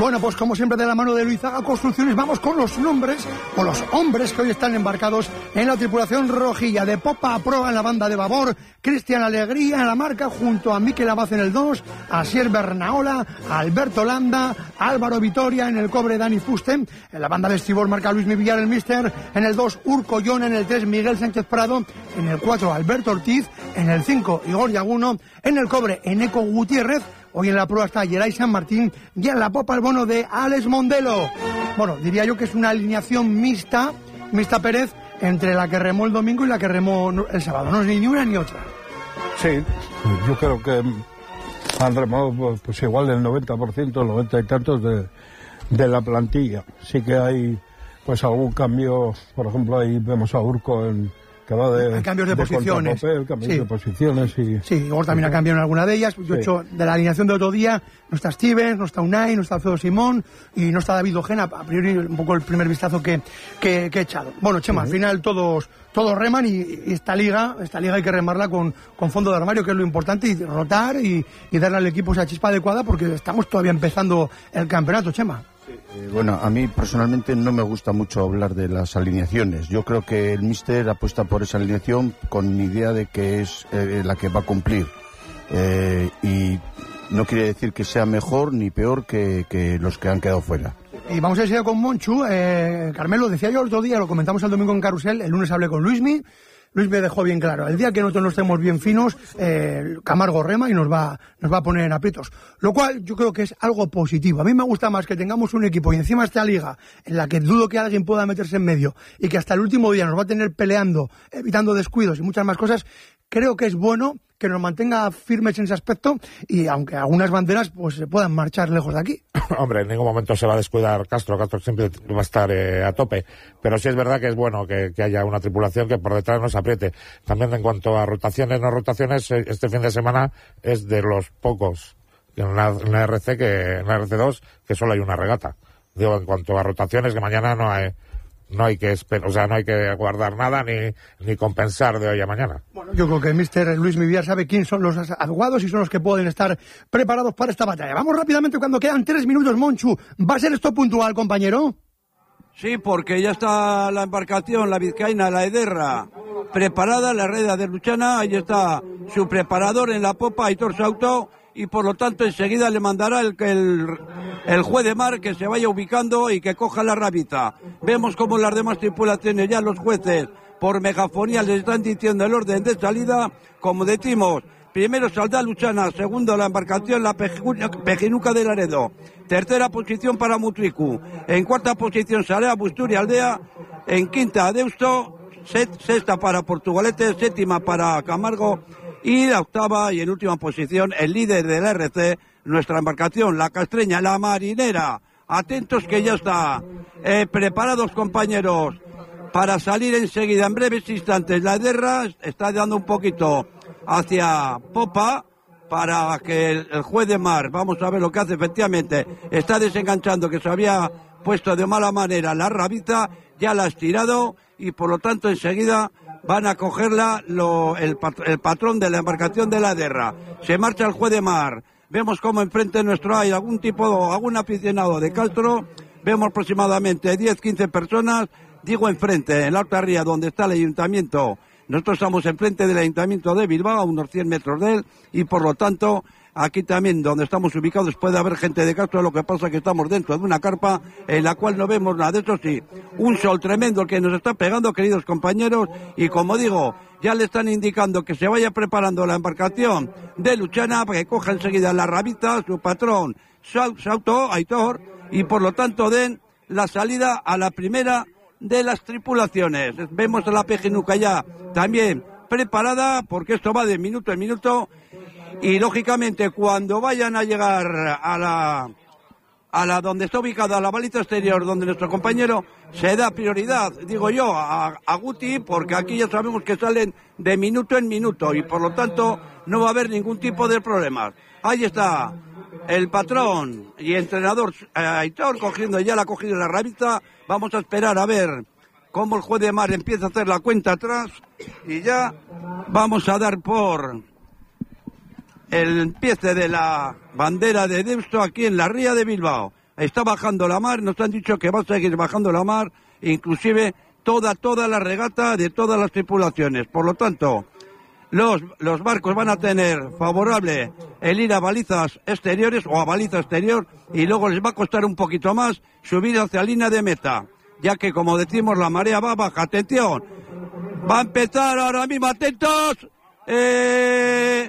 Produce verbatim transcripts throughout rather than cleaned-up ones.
Bueno, pues como siempre de la mano de Luizaga Construcciones vamos con los nombres, con los hombres que hoy están embarcados en la tripulación rojilla. De popa a proa en la banda de babor, Cristian Alegría en la marca junto a Miquel Abad en el dos, Asier Bernaola, Alberto Landa, Álvaro Vitoria en el cobre, Dani Fuste, en la banda de estribor marca Luis Mivillar el Mister, en el dos Urco Jon, en el tres Miguel Sánchez Prado, en el cuatro Alberto Ortiz, en el cinco Igor Yaguno, en el cobre Eneco Gutiérrez. Hoy en la prueba está Geray San Martín y en la popa el bono de Alex Mondelo. Bueno, diría yo que es una alineación mixta, mixta Pérez, entre la que remó el domingo y la que remó el sábado. No es ni una ni otra. Sí, yo creo que han remado pues, pues igual el noventa por ciento, el noventa y tantos de, de la plantilla. Sí que hay pues algún cambio, por ejemplo, ahí vemos a Urco en... que va de, hay cambios de, de posiciones. Papel, cambios sí. de posiciones y... Sí, Igor también ha cambiado en alguna de ellas. Yo he sí. hecho de la alineación de otro día, no está Stevens, no está Unai, no está Alfredo Simón y no está David Ojena, a priori un poco el primer vistazo que, que, que he echado. Bueno, Chema, sí. al final todos todos reman y, y esta liga esta liga hay que remarla con, con fondo de armario, que es lo importante, y rotar y, y darle al equipo esa chispa adecuada, porque estamos todavía empezando el campeonato, Chema. Eh, bueno, a mí personalmente no me gusta mucho hablar de las alineaciones. Yo creo que el míster apuesta por esa alineación con idea de que es eh, la que va a cumplir. Eh, y no quiere decir que sea mejor ni peor que, que los que han quedado fuera. Y vamos a seguir con Monchu. Eh, Carmelo, decía yo el otro día, lo comentamos el domingo en Carrusel, el lunes hablé con Luismi. Luis me dejó bien claro, el día que nosotros no estemos bien finos, eh, Camargo rema y nos va, nos va a poner en aprietos. Lo cual yo creo que es algo positivo. A mí me gusta más que tengamos un equipo y encima esta liga, en la que dudo que alguien pueda meterse en medio y que hasta el último día nos va a tener peleando, evitando descuidos y muchas más cosas. Creo que es bueno que nos mantenga firmes en ese aspecto y aunque algunas banderas pues se puedan marchar lejos de aquí. Hombre, en ningún momento se va a descuidar Castro. Castro siempre va a estar eh, a tope. Pero sí es verdad que es bueno que, que haya una tripulación que por detrás nos apriete. También en cuanto a rotaciones, no rotaciones, este fin de semana es de los pocos en la, en la R C que en la R C dos que solo hay una regata. Digo, en cuanto a rotaciones, que mañana no hay... No hay que esperar, o sea, no hay que guardar nada ni, ni compensar de hoy a mañana. Bueno, yo creo que el míster Luis Mivillar sabe quién son los adecuados y son los que pueden estar preparados para esta batalla. Vamos rápidamente cuando quedan tres minutos, Monchu. ¿Va a ser esto puntual, compañero? Sí, porque ya está la embarcación, la vizcaína, la Ederra, preparada, la Reda de Luchana, ahí está su preparador en la popa, Aitor Sauto, y por lo tanto enseguida le mandará el, el, el juez de mar que se vaya ubicando y que coja la rabita. Vemos como las demás tripulaciones, ya los jueces por megafonía les están diciendo el orden de salida. Como decimos, primero saldrá Luchana, segundo la embarcación la Pejinuca de Laredo, tercera posición para Mutricu, en cuarta posición Sarea Busturi Aldea, en quinta Deusto, sexta para Portugalete, séptima para Camargo, y la octava y en última posición el líder del R C, nuestra embarcación, la Castreña, la Marinera. Atentos que ya está, eh, preparados compañeros para salir enseguida en breves instantes. La Ederra está dando un poquito hacia popa para que el, el juez de mar, vamos a ver lo que hace, efectivamente está desenganchando, que se había puesto de mala manera la rabita, ya la ha estirado y por lo tanto enseguida van a cogerla lo, el, el patrón de la embarcación de la Ederra. Se marcha el juez de mar. Vemos como enfrente nuestro hay algún tipo, algún aficionado de Castro. Vemos aproximadamente diez, quince personas. Digo enfrente, en la otra ría donde está el ayuntamiento. Nosotros estamos enfrente del ayuntamiento de Bilbao, a unos cien metros de él. Y por lo tanto, aquí también donde estamos ubicados puede haber gente de Castro. Lo que pasa es que estamos dentro de una carpa en la cual no vemos nada. De eso sí, un sol tremendo que nos está pegando, queridos compañeros, y como digo, ya le están indicando que se vaya preparando la embarcación de Luchana para que coja enseguida la rabita, su patrón Sauto, Aitor, y por lo tanto den la salida a la primera de las tripulaciones. Vemos a la Pejinuca ya también preparada, porque esto va de minuto en minuto. Y lógicamente cuando vayan a llegar a la a la donde está ubicada la baliza exterior, donde nuestro compañero se da prioridad, digo yo, a, a Guti, porque aquí ya sabemos que salen de minuto en minuto y por lo tanto no va a haber ningún tipo de problemas. Ahí está el patrón y entrenador eh, Aitor cogiendo, ya la ha cogido la rabita. Vamos a esperar a ver cómo el juez de mar empieza a hacer la cuenta atrás y ya vamos a dar por el empiece de la bandera de Deusto aquí en la ría de Bilbao. está bajando la mar, nos han dicho que va a seguir bajando la mar, inclusive toda, toda la regata de todas las tripulaciones. Por lo tanto, los, los barcos van a tener favorable el ir a balizas exteriores o a baliza exterior, y luego les va a costar un poquito más subir hacia línea de meta, ya que, como decimos, la marea va baja. Atención, va a empezar ahora mismo, atentos, eh,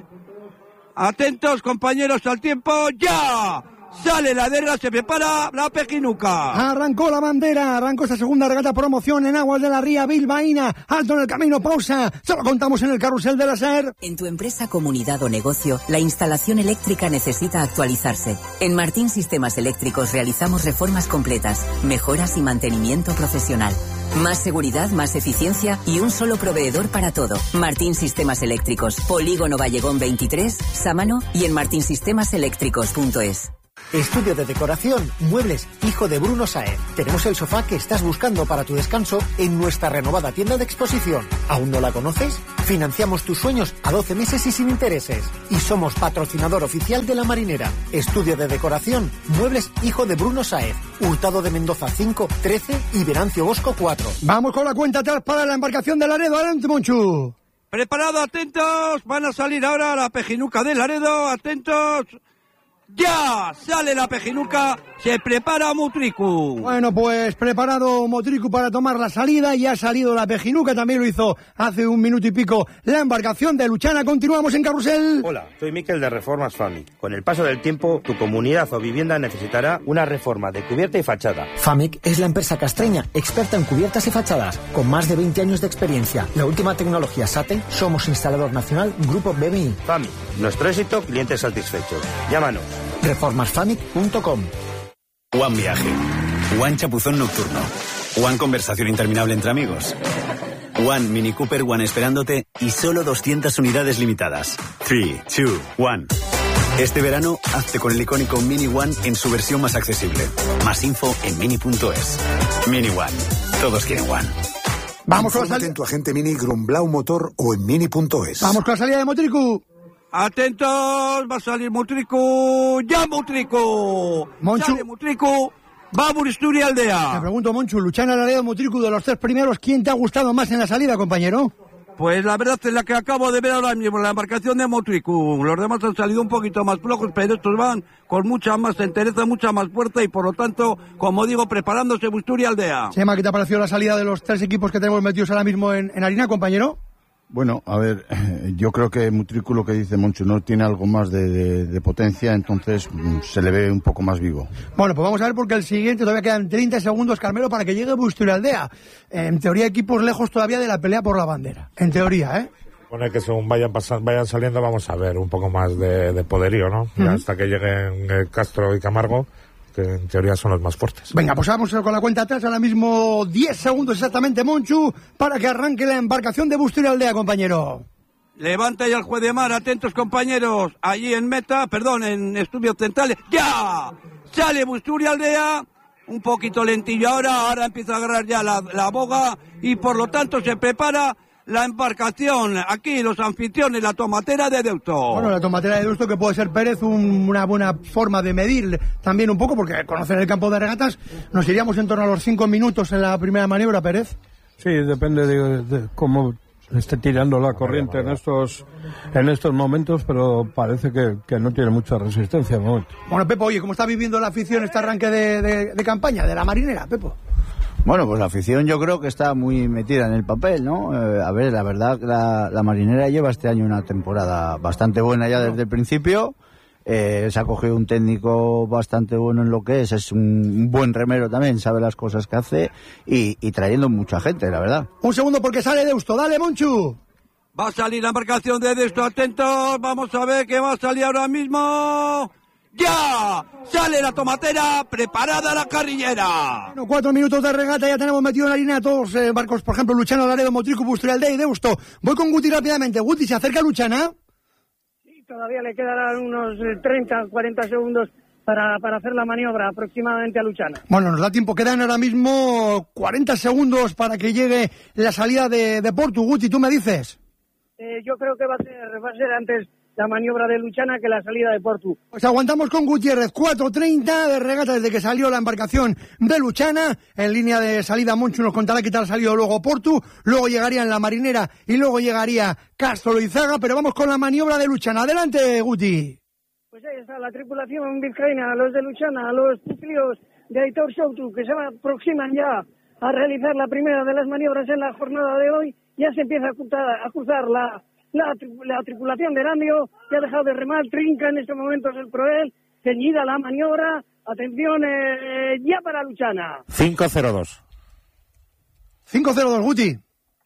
atentos compañeros al tiempo, ya. Sale la derra, se prepara la Pejinuca. Arrancó la bandera, arrancó esta segunda regata promoción en aguas de la ría bilbaína. Alto en el camino, pausa. Se lo contamos en el carrusel de la SER. En tu empresa, comunidad o negocio, la instalación eléctrica necesita actualizarse. En Martín Sistemas Eléctricos realizamos reformas completas, mejoras y mantenimiento profesional. Más seguridad, más eficiencia y un solo proveedor para todo. Martín Sistemas Eléctricos, Polígono Vallegón veintitrés, Sámano y en martin sistemas eléctricos punto es. Estudio de decoración, muebles, hijo de Bruno Saez. Tenemos el sofá que estás buscando para tu descanso en nuestra renovada tienda de exposición. ¿Aún no la conoces? Financiamos tus sueños a doce meses y sin intereses. Y somos patrocinador oficial de La Marinera. Estudio de decoración, muebles, hijo de Bruno Saez. Hurtado de Mendoza cinco, trece y Venancio Bosco cuatro. Vamos con la cuenta atrás para la embarcación de Laredo. Adelante, Monchu. Preparado, atentos. Van a salir ahora la Pejinuca de Laredo. Atentos. ¡Ya! Sale la Pejinuca, se prepara Motricu. Bueno, pues preparado Motricu para tomar la salida, y ha salido la Pejinuca, también lo hizo hace un minuto y pico la embarcación de Luchana. Continuamos en carrusel. Hola, soy Miquel de Reformas Famic. Con el paso del tiempo, tu comunidad o vivienda necesitará una reforma de cubierta y fachada. Famic es la empresa castreña, experta en cubiertas y fachadas, con más de veinte años de experiencia. La última tecnología SATE, somos instalador nacional Grupo B M I. Famic, nuestro éxito, clientes satisfechos. Llámanos. reformas famic punto com. One Viaje, One Chapuzón Nocturno, One Conversación Interminable entre amigos, One Mini Cooper One esperándote y solo doscientas unidades limitadas. tres, dos, uno. Este verano, hazte con el icónico Mini One en su versión más accesible. Más info en mini punto es. Mini One. Todos quieren One. Vamos con la salida. En tu agente Mini Grumblau Motor o en mini punto es. Vamos con la salida de Motricu. Atentos, va a salir Motricu, ya Motricu. Monchu. Sale Motricu, va a Buristuri Aldea. Te pregunto, Monchu, Luchana, Laredo, Motricu, de los tres primeros, ¿quién te ha gustado más en la salida, compañero? Pues la verdad es la que acabo de ver ahora mismo, la embarcación de Motricu. Los demás han salido un poquito más flojos, pero estos van con mucha más entereza, mucha más fuerza y por lo tanto, como digo, preparándose Buristuri Aldea. Chema, ¿qué te ha parecido la salida de los tres equipos que tenemos metidos ahora mismo en, en harina, compañero? Bueno, a ver, yo creo que Motricu, lo que dice Monchu, no tiene algo más de, de, de potencia, entonces se le ve un poco más vivo. Bueno, pues vamos a ver, porque el siguiente todavía quedan treinta segundos, Carmelo, para que llegue Busturialdea. En teoría, equipos lejos todavía de la pelea por la bandera. En teoría, ¿eh? Supone que según vayan pasando, vayan saliendo vamos a ver un poco más de, de poderío, ¿no? Uh-huh. Hasta que lleguen eh, Castro y Camargo, que en teoría son los más fuertes. Venga, pues vamos con la cuenta atrás, ahora mismo diez segundos exactamente, Monchu, para que arranque la embarcación de Busturialdea, compañero. Levanta ya el juez de mar, atentos compañeros, allí en meta, perdón, en estudios centrales, ¡ya! Sale Busturialdea, un poquito lentillo ahora, ahora empieza a agarrar ya la, la boga y por lo tanto se prepara la embarcación, aquí los anfitriones, la tomatera de Deusto. Bueno, la tomatera de Deusto, que puede ser Pérez un, una buena forma de medir también un poco, porque conocen el campo de regatas, nos iríamos en torno a los cinco minutos en la primera maniobra, Pérez. Sí, depende de, de cómo esté tirando la corriente en estos en estos momentos, pero parece que, que no tiene mucha resistencia de momento. Bueno, Pepo, oye, ¿cómo está viviendo la afición este arranque de, de, de campaña de la Marinera, Pepo? Bueno, pues la afición yo creo que está muy metida en el papel, ¿no? Eh, a ver, la verdad, la, la Marinera lleva este año una temporada bastante buena ya desde el principio. Eh, se ha cogido un técnico bastante bueno en lo que es, es un buen remero también, sabe las cosas que hace y, y trayendo mucha gente, la verdad. Un segundo porque sale Deusto, dale, Monchu. Va a salir la embarcación de Deusto, atentos, vamos a ver qué va a salir ahora mismo. ¡Ya! Sale la tomatera, preparada la carrillera. Bueno, cuatro minutos de regata, ya tenemos metido en la línea a todos eh, barcos, por ejemplo, Luchana, Laredo, Motricu, Busturialdea y Deusto. Voy con Guti rápidamente. Guti, ¿se acerca Luchana? Sí, todavía le quedarán unos treinta, cuarenta segundos para, para hacer la maniobra aproximadamente a Luchana. Bueno, nos da tiempo, quedan ahora mismo cuarenta segundos para que llegue la salida de, de Portu. Guti, ¿tú me dices? Eh, yo creo que va a ser, va a ser antes la maniobra de Luchana que la salida de Portu. Pues aguantamos con Gutiérrez, cuatro treinta de regata desde que salió la embarcación de Luchana. En línea de salida Monchu nos contará qué tal ha salido luego Portu, luego llegaría en la Marinera y luego llegaría Castro Loizaga, pero vamos con la maniobra de Luchana. Adelante, Guti. Pues ahí está la tripulación vizcaína, los de Luchana, los ciclos de Aitor Souto, que se aproximan ya a realizar la primera de las maniobras en la jornada de hoy. Ya se empieza a cruzar, a cruzar la, la, la tripulación de Erandio, que ha dejado de remar, trinca en este momento el Proel, ceñida la maniobra, atención, eh, ya para Luchana. cinco cero dos. cinco cero dos, Guti.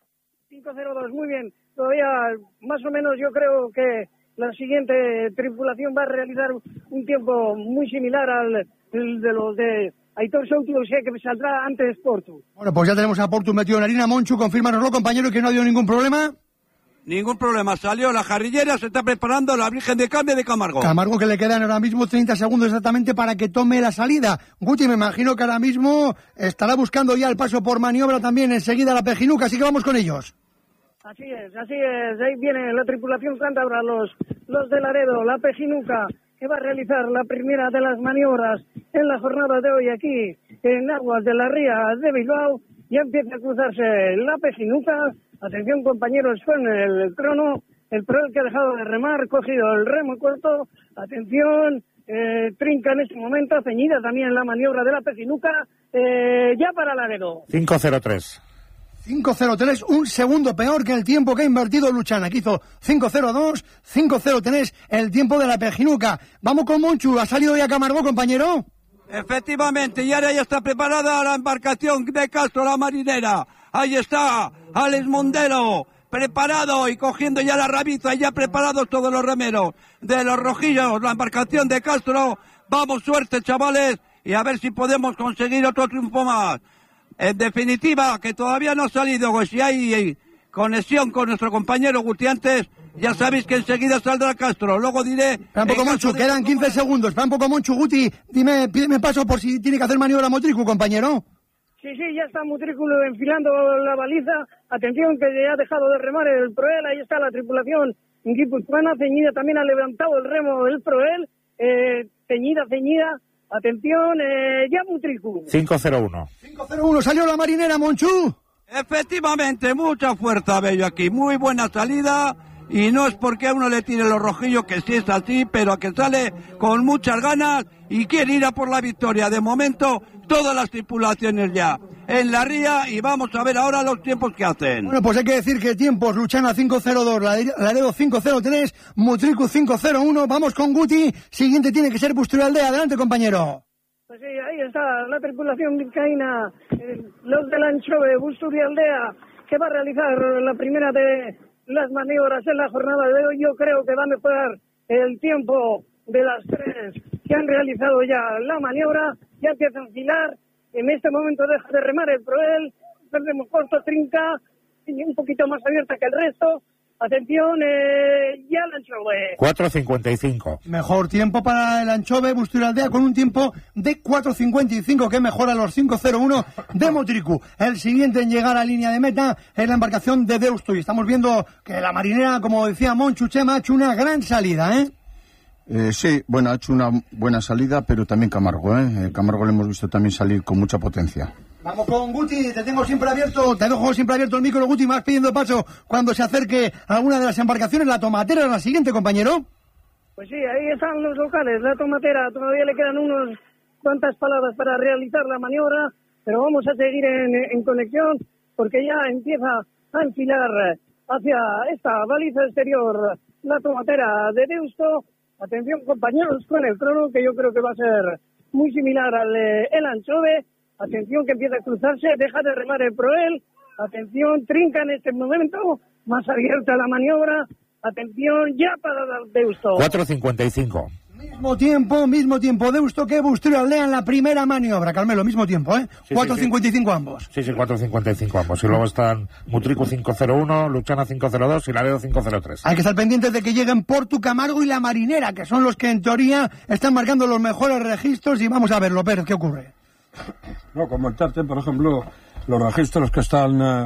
cinco cero dos, muy bien. Todavía, más o menos, yo creo que la siguiente tripulación va a realizar un tiempo muy similar al de los de Aitor Souto, o sea que saldrá antes Portu. Bueno, pues ya tenemos a Portu metido en harina. Monchu, confírmanoslo, compañero, que no ha habido ningún problema. Ningún problema, salió la jarrillera, se está preparando la Virgen de Cambio de Camargo. Camargo, que le quedan ahora mismo treinta segundos exactamente para que tome la salida. Guti, me imagino que ahora mismo estará buscando ya el paso por maniobra también enseguida la Pejinuca, así que vamos con ellos. Así es, así es, ahí viene la tripulación cántabra, los, los de Laredo, la Pejinuca, que va a realizar la primera de las maniobras en la jornada de hoy aquí en aguas de la ría de Bilbao. Ya empieza a cruzarse la Pejinuca. Atención, compañeros, con el crono, el Proel que ha dejado de remar, cogido el remo corto. Atención, eh, trinca en este momento, ceñida también la maniobra de la Pejinuca, eh, ya para Laredo. cinco cero tres. cinco cero tres, un segundo peor que el tiempo que ha invertido Luchana, que hizo cinco cero dos, cinco cero tres, el tiempo de la Pejinuca. Vamos con Monchu, ¿ha salido ya Camargo, compañero? Efectivamente, y ahora ya está preparada la embarcación de Castro, la Marinera. Ahí está Alex Mondelo, preparado y cogiendo ya la rabiza, y ya preparados todos los remeros de los rojillos, la embarcación de Castro. Vamos, suerte, chavales, y a ver si podemos conseguir otro triunfo más. En definitiva, que todavía no ha salido, pues si hay conexión con nuestro compañero Gutiantes, ya sabéis que enseguida saldrá Castro. Luego diré... Espera un poco, Monchu, de... quedan quince segundos. Espera un poco, Monchu, Guti, dime, pídeme paso por si tiene que hacer maniobra Motricu, compañero. Sí, sí, ya está Motricu enfilando la baliza. Atención, que ya ha dejado de remar el Proel. Ahí está la tripulación guipuzcoana, ceñida. También ha levantado el remo el Proel. Eh, ceñida, ceñida. Atención, eh, ya Motricu. cinco cero uno. cinco cero uno, salió la Marinera, Monchu. Efectivamente, mucha fuerza veo aquí. Muy buena salida. Y no es porque a uno le tire los rojillos, que sí es así, pero que sale con muchas ganas y quiere ir a por la victoria. De momento, todas las tripulaciones ya en la ría, y vamos a ver ahora los tiempos que hacen. Bueno, pues hay que decir que tiempos: Luchana cinco cero dos, Laredo cinco cero tres, Motricu cinco cero uno. Vamos con Guti. Siguiente tiene que ser Busturialdea. Adelante, compañero. Pues sí, ahí está la tripulación vizcaína, eh, los del Anchove, Busturialdea, que va a realizar la primera de las maniobras en la jornada de hoy. Yo creo que va a mejorar el tiempo de las tres que han realizado ya la maniobra. Ya empieza a enfilar. En este momento deja de remar el Proel. Perdemos corto, trinca, un poquito más abierta que el resto. Atención, eh, ya el Anchove. cuatro cincuenta y cinco. Mejor tiempo para el Anchove, Busturialdea, con un tiempo de cuatro cincuenta y cinco, que mejora los cinco cero uno de Motricu. El siguiente en llegar a línea de meta es la embarcación de Deusto. Y estamos viendo que la Marinera, como decía Monchu Chema, ha hecho una gran salida, ¿eh? Eh, sí, bueno, ha hecho una buena salida, pero también Camargo, ¿eh? El Camargo le hemos visto también salir con mucha potencia. Vamos con Guti, te tengo siempre abierto, te dejo siempre abierto el micro, Guti, más pidiendo paso cuando se acerque alguna de las embarcaciones. La Tomatera es la siguiente, compañero. Pues sí, ahí están los locales, la Tomatera. Todavía le quedan unos cuantas palabras para realizar la maniobra, pero vamos a seguir en, en conexión, porque ya empieza a enfilar hacia esta baliza exterior la Tomatera de Deusto. Atención, compañeros, con el crono, que yo creo que va a ser muy similar al eh, el Anchove. Atención, que empieza a cruzarse, deja de remar el Proel. Atención, trinca en este momento, más abierta la maniobra. Atención, ya para Deusto. cuatro cincuenta y cinco. Mismo tiempo, mismo tiempo Deusto que Busturialdea en la primera maniobra. Carmelo, mismo tiempo, ¿eh? Sí, cuatro cincuenta y cinco sí, sí. ambos. Sí, sí, cuatro cincuenta y cinco ambos. Y luego están Motricu cinco cero uno, Luchana cinco cero dos y Laredo cinco cero tres. Hay que estar pendientes de que lleguen Portu, Camargo y la Marinera, que son los que en teoría están marcando los mejores registros. Y vamos a verlo, Pérez, ¿qué ocurre? No, comentarte, por ejemplo, los registros que están eh,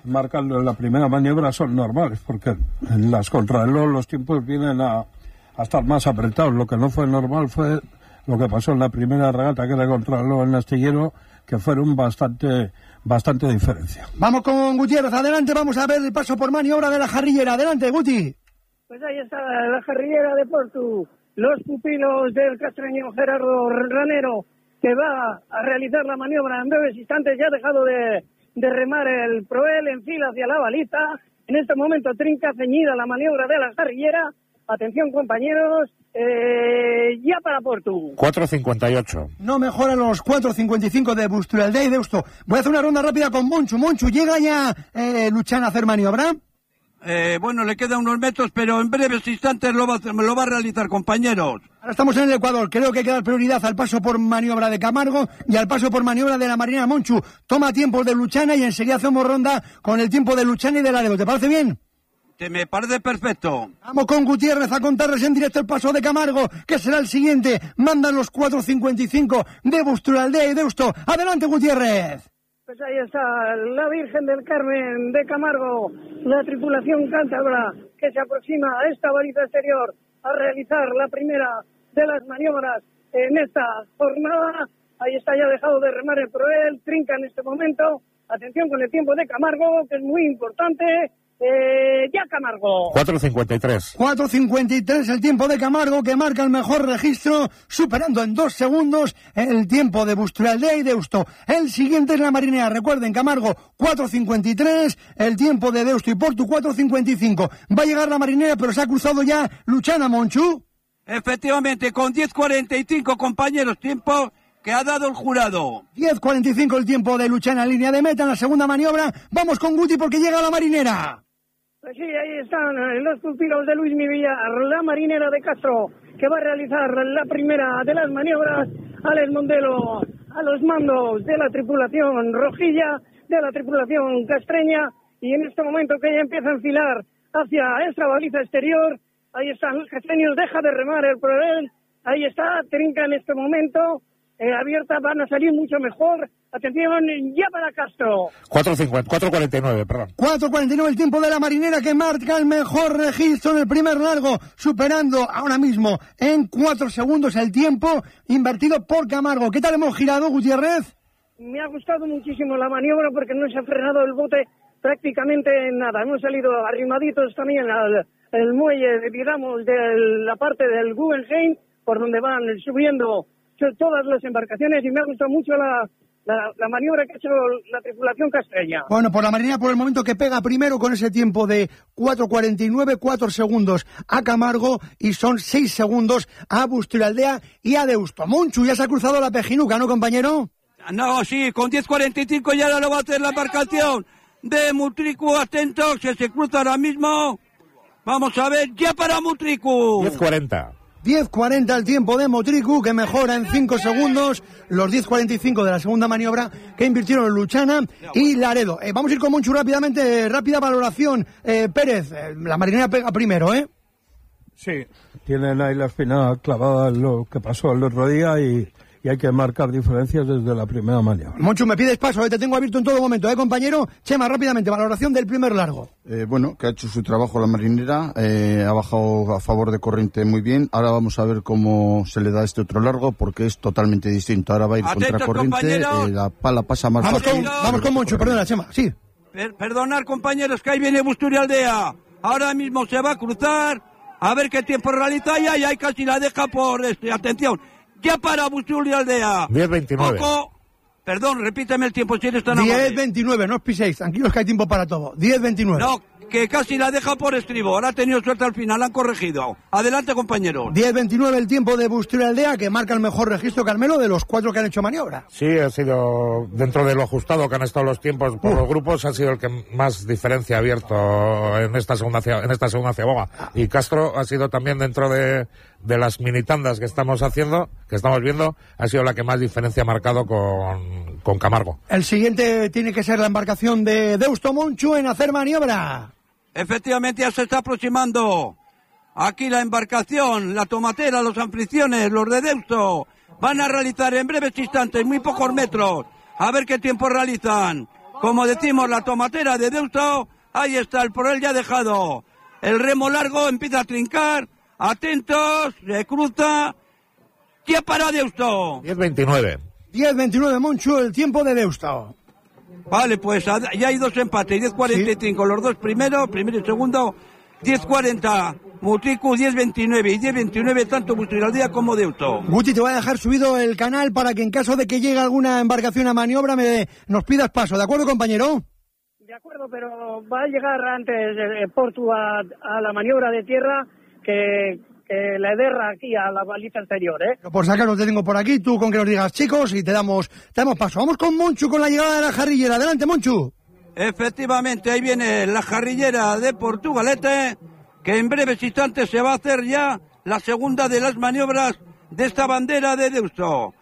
marcando en la primera maniobra son normales, porque en las contrarreloj los tiempos vienen a, a estar más apretados. Lo que no fue normal fue lo que pasó en la primera regata, que era contrarreloj en Astillero, que fueron bastante bastante diferencia. Vamos con Gutiérrez, adelante, vamos a ver el paso por maniobra de la Jarrillera. Adelante, Guti. Pues ahí está la Jarrillera de Portu, los pupilos del castreño Gerardo Ranero, que va a realizar la maniobra en breves instantes. Ya ha dejado de, de remar el Proel en fila hacia la baliza. En este momento trinca ceñida la maniobra de la Jarrillera. Atención, compañeros, eh, ya para Portu. cuatro cincuenta y ocho. No mejora los cuatro cincuenta y cinco de Busturaldea y Deusto. Voy a hacer una ronda rápida con Monchu. Monchu, ¿llega ya eh, Luchana a hacer maniobra? Eh, bueno, le quedan unos metros, pero en breves instantes lo va, lo va a realizar, compañeros. Ahora estamos en el Ecuador. Creo que hay que dar prioridad al paso por maniobra de Camargo y al paso por maniobra de la Marinera. Monchu, toma tiempos de Luchana y enseguida hacemos ronda con el tiempo de Luchana y de Laredo. ¿Te parece bien? Te me parece perfecto. Vamos con Gutiérrez a contarles en directo el paso de Camargo, que será el siguiente. Mandan los cuatro cincuenta y cinco de Busturaldea y Deusto. Adelante, Gutiérrez. Pues ahí está la Virgen del Carmen de Camargo, la tripulación cántabra que se aproxima a esta baliza exterior a realizar la primera de las maniobras en esta jornada. Ahí está, ya dejado de remar el Proel, trinca en este momento. Atención con el tiempo de Camargo, que es muy importante. Eh, ya Camargo. cuatro cincuenta y tres. cuatro cincuenta y tres el tiempo de Camargo, que marca el mejor registro, superando en dos segundos el tiempo de Busturaldea y Deusto. El siguiente es la Marinera. Recuerden, Camargo cuatro cincuenta y tres, el tiempo de Deusto y Portu cuatro cincuenta y cinco. Va a llegar la Marinera, pero se ha cruzado ya Luchana, Monchu. Efectivamente, con diez cuarenta y cinco, compañeros, tiempo que ha dado el jurado. diez cuarenta y cinco el tiempo de Luchana en línea de meta en la segunda maniobra. Vamos con Guti porque llega la Marinera. Pues sí, ahí están los pupilos de Luis Mivillar, la Marinera de Castro, que va a realizar la primera de las maniobras. Alex Mondelo a los mandos de la tripulación rojilla, de la tripulación castreña, y en este momento que ya empieza a enfilar hacia esta baliza exterior, ahí están los castreños, deja de remar el Proel, ahí está, trinca en este momento, eh, abierta, van a salir mucho mejor. Atención, ya para Castro. cuatro cincuenta, cuatro cuarenta y nueve, perdón. cuatro cuarenta y nueve el tiempo de la Marinera, que marca el mejor registro en el primer largo, superando ahora mismo en cuatro segundos el tiempo invertido por Camargo. ¿Qué tal hemos girado, Gutiérrez? Me ha gustado muchísimo la maniobra porque no se ha frenado el bote prácticamente en nada. Hemos salido arrimaditos también al el muelle, digamos, de la parte del Guggenheim, por donde van subiendo todas las embarcaciones, y me ha gustado mucho la, la, la maniobra que ha hecho la tripulación castreña. Bueno, por la Marinera por el momento que pega primero con ese tiempo de cuatro cuarenta y nueve, cuatro segundos a Camargo y son seis segundos a Busturaldea y a Deusto. Monchu, ya se ha cruzado la Pejinuca, ¿no, compañero? No, sí, con diez cuarenta y cinco ya lo va a hacer la embarcación de Mutricu. Atentos, que se cruza ahora mismo. Vamos a ver, ya para Mutricu. diez cuarenta. diez cuarenta el tiempo de Motricu, que mejora en cinco segundos los diez cuarenta y cinco de la segunda maniobra que invirtieron Luchana y Laredo. Eh, vamos a ir con Monchu rápidamente, rápida valoración. Eh, Pérez, eh, la Marinera pega primero, ¿eh? Sí, tienen ahí la espina clavada en lo que pasó el otro día y, y hay que marcar diferencias desde la primera maniobra. Monchu, me pides paso, eh, te tengo abierto en todo momento, ¿eh, compañero? Chema, rápidamente, valoración del primer largo. Eh, bueno, que ha hecho su trabajo la Marinera, eh, ha bajado a favor de corriente muy bien. Ahora vamos a ver cómo se le da este otro largo, porque es totalmente distinto. Ahora va a ir contra corriente, eh, la pala pasa más vamos fácil. Con, vamos con Monchu, perdona, Chema, sí. Per perdonar, compañeros, que ahí viene Busturaldea. Ahora mismo se va a cruzar, a ver qué tiempo realiza, y ahí casi la deja por este. Atención, ya para Busturaldea. diez veintinueve. Poco. Perdón, repítame el tiempo si eres tan amable. diez veintinueve, no os piséis, tranquilos que hay tiempo para todo. diez veintinueve. No, que casi la deja por estribo. Ahora ha tenido suerte al final, la han corregido. Adelante, compañero. diez veintinueve el tiempo de Busturaldea, que marca el mejor registro, Carmelo, de los cuatro que han hecho maniobra. Sí, ha sido, dentro de lo ajustado que han estado los tiempos por uh. los grupos, ha sido el que más diferencia ha abierto en esta segunda en esta segunda ciaboga. Y Castro ha sido también, dentro de, de las minitandas que estamos haciendo, que estamos viendo, ha sido la que más diferencia ha marcado con, con Camargo. El siguiente tiene que ser la embarcación de Deusto, Monchu, en hacer maniobra. Efectivamente, ya se está aproximando aquí la embarcación, la tomatera, los anfitriones, los de Deusto. Van a realizar en breves instantes, muy pocos metros, a ver qué tiempo realizan. como decimos, la tomatera de Deusto. Ahí está el Proel ya dejado. El remo largo empieza a trincar. Atentos, se cruza. ¿Qué para Deusto? diez veintinueve. diez veintinueve, Monchu, el tiempo de Deusto. Vale, pues ya hay dos empates, diez cuarenta y cinco, sí. Los dos primeros, primero y segundo, diez cuarenta, Mutriku, diez veintinueve y diez veintinueve, tanto Busturialdea como Deusto. Guti, te voy a dejar subido el canal para que en caso de que llegue alguna embarcación a maniobra me, nos pidas paso, ¿de acuerdo, compañero? De acuerdo, pero va a llegar antes el Portu a, a la maniobra de tierra que... Eh, la Ederra aquí a la baliza anterior, ¿eh? Por si acaso te tengo por aquí, tú con que nos digas, chicos, y te damos, te damos paso. Vamos con Monchu, con la llegada de la jarrillera. Adelante, Monchu. Efectivamente, ahí viene la jarrillera de Portugalete, que en breves instantes se va a hacer ya la segunda de las maniobras de esta bandera de Deusto.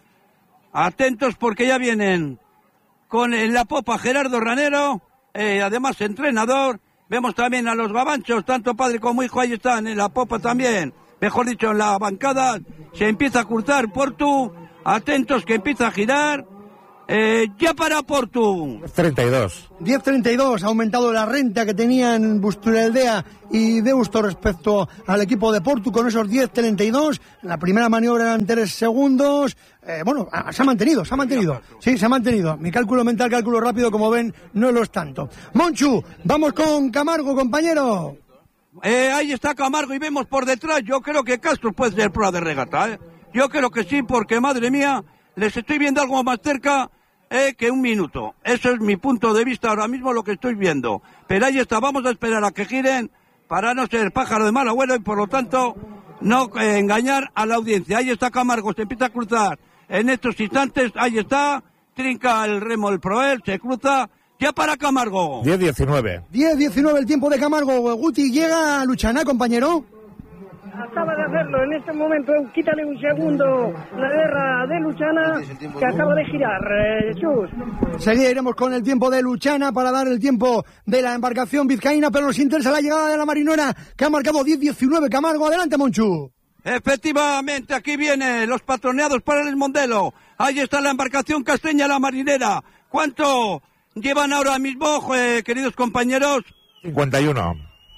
Atentos porque ya vienen con en la popa Gerardo Ranero, eh, además entrenador. Vemos también a los gabanchos, tanto padre como hijo, ahí están en la popa también. Mejor dicho, en la bancada se empieza a cruzar Portu. Atentos que empieza a girar. Eh, ya para Portu. diez treinta y dos. diez treinta y dos. Ha aumentado la renta que tenían Busturialdea y Deusto respecto al equipo de Portu con esos diez treinta y dos. La primera maniobra eran tres segundos. Eh, bueno, se ha mantenido, se ha mantenido. Sí, se ha mantenido. Mi cálculo mental, cálculo rápido, como ven, no lo es tanto. Monchu, vamos con Camargo, compañero. Eh, ahí está Camargo y vemos por detrás, yo creo que Castro puede ser prueba de regata, ¿eh? Yo creo que sí, porque madre mía, les estoy viendo algo más cerca eh, que un minuto. Eso es mi punto de vista ahora mismo, lo que estoy viendo. Pero ahí está, vamos a esperar a que giren para no ser pájaro de mal abuelo y por lo tanto no eh, engañar a la audiencia. Ahí está Camargo, se empieza a cruzar en estos instantes, ahí está, trinca el remo el Proel, se cruza. Ya para Camargo. diez diecinueve. diez diecinueve el tiempo de Camargo. Guti, llega Luchana, compañero. Acaba de hacerlo en este momento. Quítale un segundo la guerra de Luchana que acaba de girar. Eh, Chus. Seguiremos con el tiempo de Luchana para dar el tiempo de la embarcación vizcaína, pero nos interesa la llegada de la marinera que ha marcado diez diecinueve. Camargo, adelante, Monchu. Efectivamente, aquí vienen los patroneados para el Mondelo. Ahí está la embarcación casteña, la marinera. ¿Cuánto llevan ahora mismo, eh, queridos compañeros? cincuenta y uno.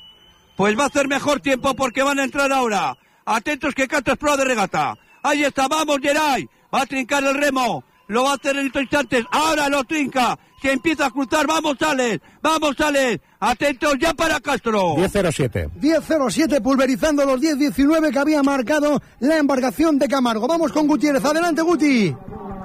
Pues va a hacer mejor tiempo porque van a entrar ahora. Atentos que Castro es prueba de regata. Ahí está, vamos Geray. Va a trincar el remo. Lo va a hacer en estos instantes. Ahora lo trinca. Se empieza a cruzar. Vamos, sale. Vamos, sale. Atentos ya para Castro. diez cero siete. diez cero siete pulverizando los diez diecinueve que había marcado la embarcación de Camargo. Vamos con Gutiérrez. Adelante, Guti.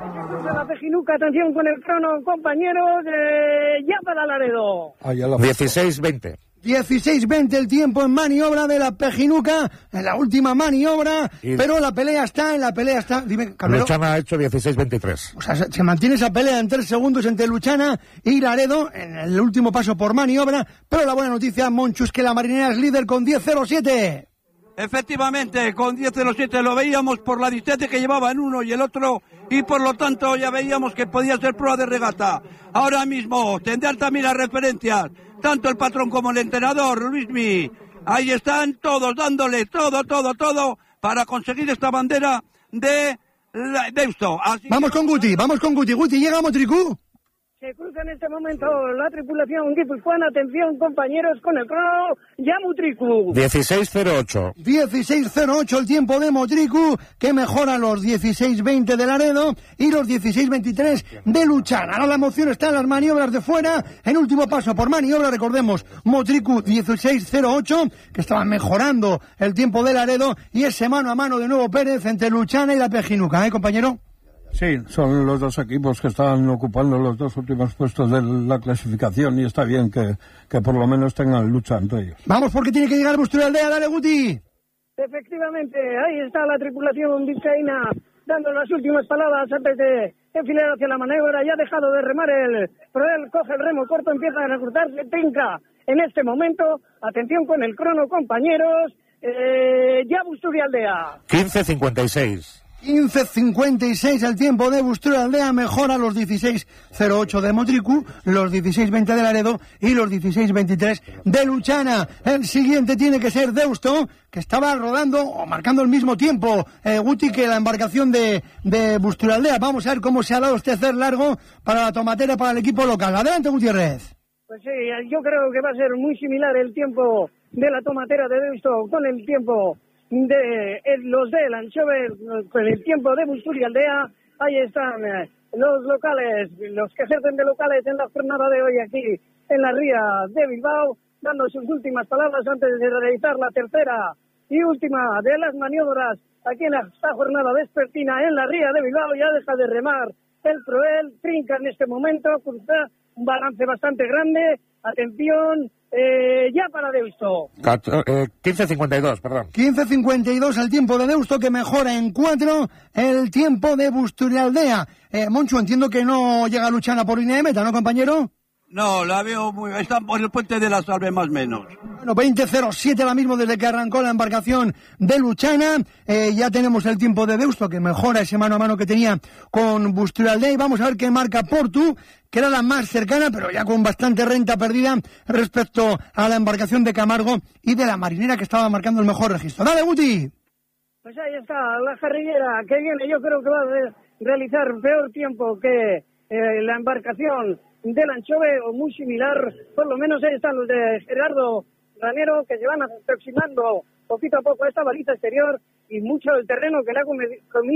La Pejinuca, atención con el crono, compañeros. Eh, ya para Laredo. dieciséis veinte. dieciséis veinte el tiempo en maniobra de la Pejinuca, en la última maniobra, y... pero la pelea está, en la pelea está... Dime, Carmelo. Luchana ha hecho dieciséis veintitrés. O sea, se mantiene esa pelea en tres segundos entre Luchana y Laredo, en el último paso por maniobra, pero la buena noticia, Monchu, es que la marinera es líder con diez cero siete. Efectivamente, con diez cero siete lo veíamos por la distancia que llevaba en uno y el otro, y por lo tanto ya veíamos que podía ser prueba de regata. Ahora mismo tendrán también las referencias, tanto el patrón como el entrenador, Luismi. Ahí están todos dándole todo, todo, todo para conseguir esta bandera de Deusto. Así vamos con Guti, vamos con Guti. Guti, llega Motricú. Se cruza en este momento la tripulación guipuzcoana. Atención, compañeros, con el crono. Ya Mutriku. dieciséis cero ocho. dieciséis cero ocho el tiempo de Motriku, que mejora los dieciséis veinte de Laredo y los dieciséis veintitrés de Luchana. Ahora la emoción está en las maniobras de fuera. En último paso por maniobra, recordemos, Motriku dieciséis cero ocho, que estaba mejorando el tiempo de Laredo, y ese mano a mano de nuevo Pérez entre Luchana y la Pejinuca, ¿eh, compañero? Sí, son los dos equipos que están ocupando los dos últimos puestos de la clasificación y está bien que, que por lo menos tengan lucha entre ellos. Vamos, porque tiene que llegar Busturialdea, dale Guti. Efectivamente, ahí está la tripulación vizcaína dando las últimas palabras antes de enfilar hacia la maniobra. Ya ha dejado de remar el Proel, coge el remo corto, empieza a recrutarse, trinca en este momento. Atención con el crono, compañeros. Eh, ya Busturialdea. quince cincuenta y seis. quince cincuenta y seis el tiempo de Busturialdea, mejora los dieciséis cero ocho de Motricu, los dieciséis veinte de Laredo y los dieciséis veintitrés de Luchana. El siguiente tiene que ser Deusto, que estaba rodando o marcando el mismo tiempo, eh, Guti, que la embarcación de, de Busturialdea. Vamos a ver cómo se ha dado este hacer largo para la tomatera, para el equipo local. Adelante, Gutiérrez. Pues sí, yo creo que va a ser muy similar el tiempo de la tomatera de Deusto con el tiempo de eh, los del Anchove, con el tiempo de Busturialdea. Ahí están eh, los locales, los que ejercen de locales en la jornada de hoy aquí en la ría de Bilbao, dando sus últimas palabras antes de realizar la tercera y última de las maniobras aquí en esta jornada vespertina en la ría de Bilbao. Ya deja de remar el Proel, trinca en este momento, cruza un balance bastante grande. Atención, eh, ya para Deusto. Eh, quince cincuenta y dos, perdón. quince cincuenta y dos el tiempo de Deusto, que mejora en cuatro el tiempo de Busturialdea. Eh, Moncho, entiendo que no llega Luchana por línea de meta, ¿no, compañero? No, la veo muy... Están por el puente de la Salve, más o menos. Bueno, veinte cero siete ahora mismo desde que arrancó la embarcación de Luchana. Eh, ya tenemos el tiempo de Deusto, que mejora ese mano a mano que tenía con Busturialdea. Y vamos a ver qué marca Portu, que era la más cercana, pero ya con bastante renta perdida respecto a la embarcación de Camargo y de la Marinera, que estaba marcando el mejor registro. ¡Dale, Guti! Pues ahí está la jarrillera que viene. Yo creo que va a re- realizar peor tiempo que eh, la embarcación del Anchove, o muy similar. Por lo menos ahí están los de Gerardo Ranero, que se van aproximando poquito a poco a esta baliza exterior, y mucho del terreno que le ha comido